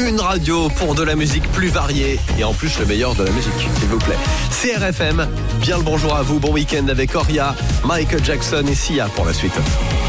Une radio pour de la musique plus variée et en plus le meilleur de la musique, s'il vous plaît. CRFM, bien le bonjour à vous, bon week-end avec Oria, Michael Jackson et Sia pour la suite.